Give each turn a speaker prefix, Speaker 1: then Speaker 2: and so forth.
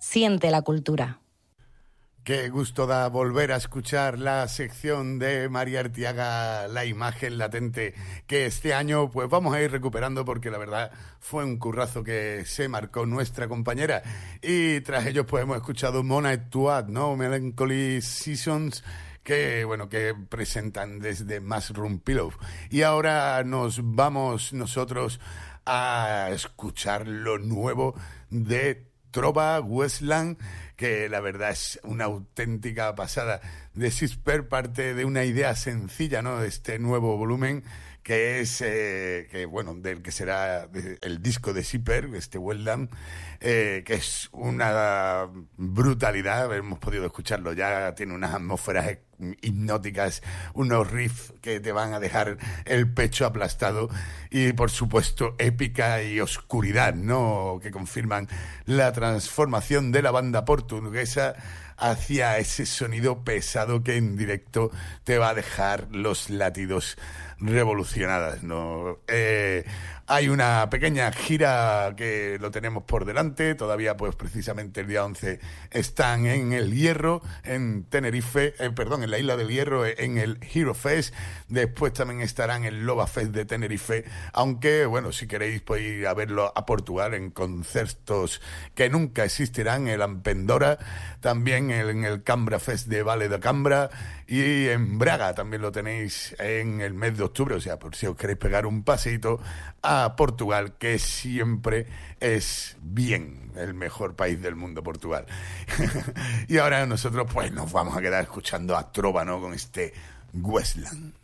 Speaker 1: Siente la cultura.
Speaker 2: Qué gusto da volver a escuchar la sección de María Artiaga, La imagen latente, que este año pues vamos a ir recuperando porque la verdad fue un currazo que se marcó nuestra compañera. Y tras ellos pues hemos escuchado Mona Tuat, ¿no? Melancholy Seasons, que bueno, que presentan desde Mushroom Pillow. Y ahora nos vamos nosotros a escuchar lo nuevo de Trova Westland, que la verdad es una auténtica pasada. De Sisper parte de una idea sencilla, ¿no? De este nuevo volumen, que es, del que será el disco de Sisper, este Westland, que es una brutalidad. Hemos podido escucharlo ya, tiene unas atmósferas hipnóticas, unos riffs que te van a dejar el pecho aplastado y por supuesto épica y oscuridad, ¿no? Que confirman la transformación de la banda portuguesa hacia ese sonido pesado que en directo te va a dejar los latidos revolucionadas, ¿no? Hay una pequeña gira que lo tenemos por delante. Todavía, pues precisamente el día 11 están en el Hierro, en Tenerife, en la Isla del Hierro, en el Hero Fest. Después también estarán en el Loba Fest de Tenerife. Aunque, bueno, si queréis podéis ir a verlo a Portugal en conciertos que nunca existirán, el Ampendora, también en el Cambra Fest de Vale de Cambra, y en Braga también lo tenéis en el mes de octubre. O sea, por si os queréis pegar un paseíto a Portugal, que siempre es bien el mejor país del mundo, Portugal. Y ahora nosotros pues nos vamos a quedar escuchando a Trova, ¿no? Con este Westland.